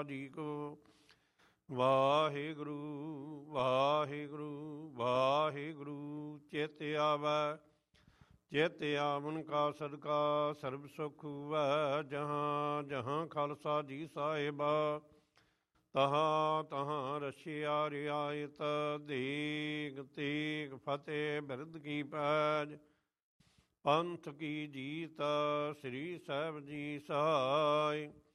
ਜੀ ਕੋ। ਵਾਹਿਗੁਰੂ ਵਾਹਿਗੁਰੂ ਵਾਹਿਗੁਰੂ। ਚਿਤ ਆਵੈ ਚਿਤ ਆਵਨ ਕਾ ਸਦਕਾ ਸਰਬ ਸੁਖ ਹੁਵੈ। ਜਹਾਂ ਜਹਾਂ ਖਾਲਸਾ ਜੀ ਸਾਹਿਬਾ ਤਹਾਂ ਤਹਾਂ ਰਛਿਆ ਰਿਆਇਤ। ਦੇਗ ਤੇਗ ਫਤਿਹ ਬਿਰਧ ਕੀ ਪੈਜ। ਪੰਥ ਕੀ ਜੀਤ ਸ੍ਰੀ ਸਾਹਿਬ ਜੀ ਸਹਾਇ।